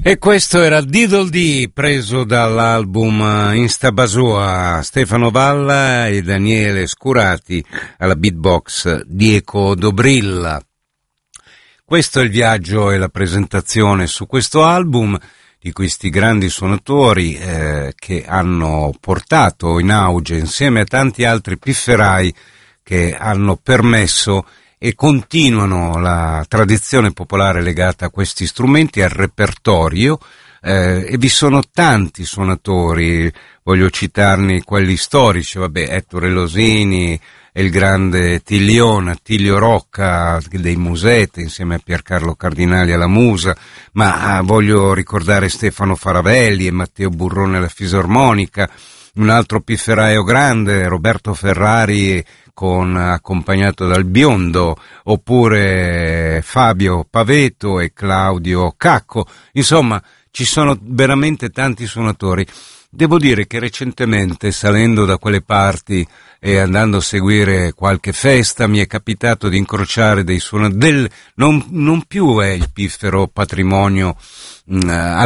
E questo era Diddle Dee, preso dall'album Instabasoa, Stefano Valla e Daniele Scurati alla beatbox Diego Dobrilla. Questo è il viaggio e la presentazione su questo album di questi grandi suonatori che hanno portato in auge, insieme a tanti altri pifferai che hanno permesso e continuano la tradizione popolare legata a questi strumenti, al repertorio, e vi sono tanti suonatori, voglio citarne quelli storici, Ettore Losini e il grande Attilio Rocca dei Musette, insieme a Piercarlo Cardinali alla Musa, ma voglio ricordare Stefano Faravelli e Matteo Burrone alla fisarmonica, un altro pifferaio grande, Roberto Ferrari, accompagnato dal biondo, oppure Fabio Paveto e Claudio Cacco. Insomma, ci sono veramente tanti suonatori. Devo dire che recentemente, salendo da quelle parti e andando a seguire qualche festa, mi è capitato di incrociare dei suonatori, non più è il piffero patrimonio